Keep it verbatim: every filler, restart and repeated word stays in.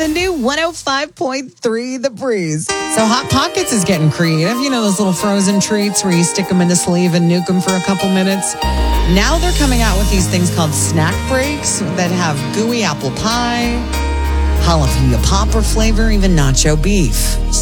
the new one oh five point three The Breeze. So Hot Pockets is getting creative. You know those little frozen treats where you stick them in a sleeve and nuke them for a couple minutes? Now they're coming out with these things called snack breaks that have gooey apple pie, jalapeno popper flavor, even nacho beef.